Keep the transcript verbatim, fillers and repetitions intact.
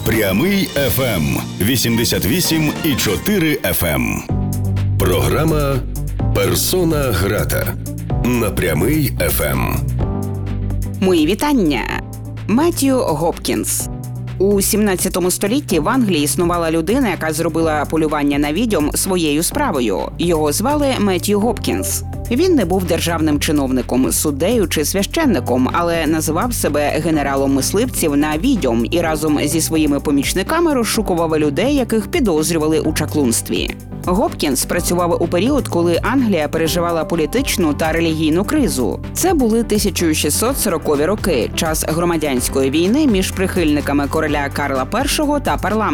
Прямий еф ем вісімдесят вісім і чотири еф ем. Програма «Персона грата» на Прямий еф ем. Мої вітання. Меттью Гопкінс. У сімнадцятому столітті в Англії існувала людина, яка зробила полювання на відьом своєю справою. Його звали Меттью Гопкінс. Він не був державним чиновником, суддею чи священником, але називав себе генералом мисливців на відьом і разом зі своїми помічниками розшукував людей, яких підозрювали у чаклунстві. Гопкінс працював у період, коли Англія переживала політичну та релігійну кризу. Це були тисяча шістсот сорокові роки, час громадянської війни між прихильниками короля Карла І та парламентом.